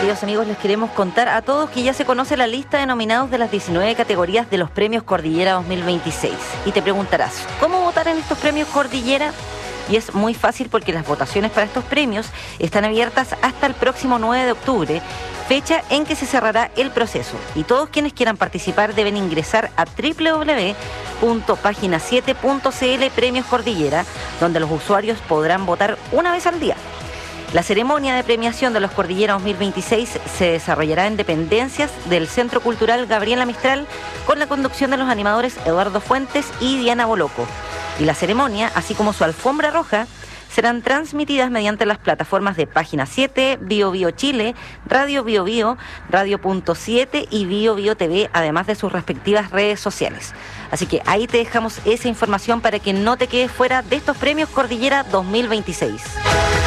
queridos amigos, les queremos contar a todos que ya se conoce la lista de nominados de las 19 categorías de los premios Cordillera 2026. Y te preguntarás, ¿cómo votar en estos premios Cordillera? Y es muy fácil porque las votaciones para estos premios están abiertas hasta el próximo 9 de octubre, fecha en que se cerrará el proceso. Y todos quienes quieran participar deben ingresar a www.pagina7.cl Premios Cordillera, donde los usuarios podrán votar una vez al día. La ceremonia de premiación de los Cordillera 2026 se desarrollará en dependencias del Centro Cultural Gabriela Mistral con la conducción de los animadores Eduardo Fuentes y Diana Boloco. Y la ceremonia, así como su alfombra roja, serán transmitidas mediante las plataformas de Página 7, Bio Bio Chile, Radio Bio Bio, Radio.7 y Bio Bio TV, además de sus respectivas redes sociales. Así que ahí te dejamos esa información para que no te quedes fuera de estos premios Cordillera 2026.